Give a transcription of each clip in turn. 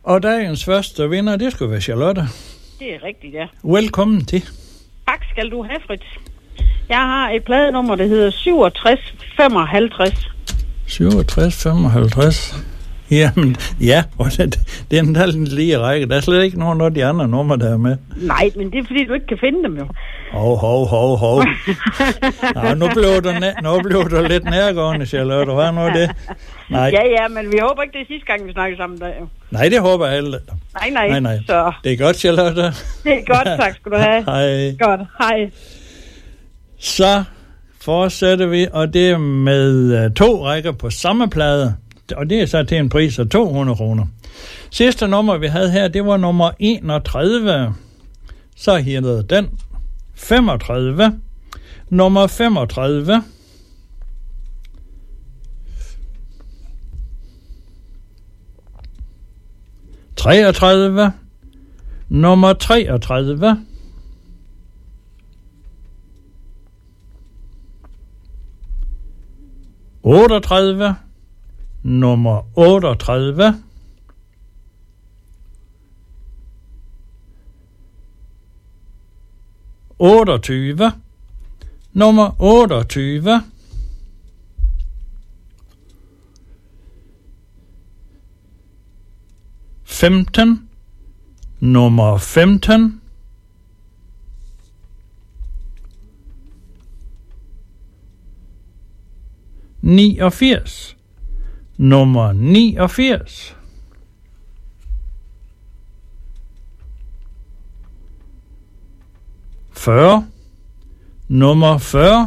Og dagens første vinder, det skulle være Charlotte. Det er rigtigt, ja. Velkommen til. Tak skal du have, Fritz. Jeg har et pladenummer, der hedder 6755. 6755. Jamen, ja, og det er en der lige række. Der er slet ikke nogen af de andre numre, der er med. Nej, men det er fordi, du ikke kan finde dem jo. Hov. Nå, nu blev du lidt nærgående, Charlotte. Hvad nu det? Nej. Ja, men vi håber ikke, det er sidste gang, vi snakker sammen der jo. Nej, det håber jeg heller. Nej. Så. Det er godt, Charlotte. Det er godt, tak skal du have. Hej. Godt, hej. Så fortsætter vi, og det er med 2 rækker på samme plade. Og det er så til en pris af 200 kroner. Sidste nummer, vi havde her, det var nummer 31. Så hedder den 35. Nummer 35. Nummer 33. 38. Nummer 38. 28. Nummer 28. 15. Nummer 15. 89. Nummer 89. 40. Nummer 40.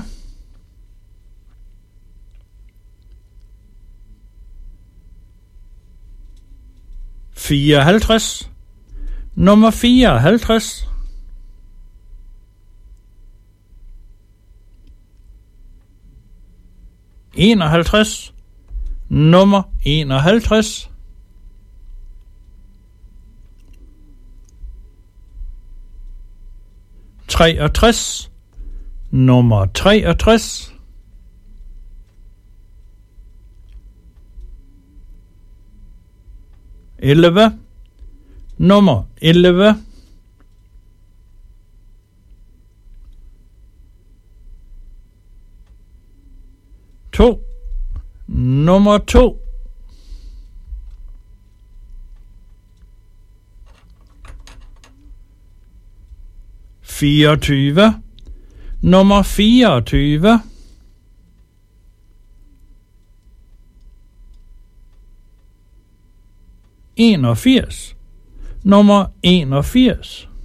54. Nummer 54. 51. Nummer 51. 63. Nummer 63. 11. Nummer 11. 2. Nummer 2. 24. Nummer 24. 81. Nummer 81.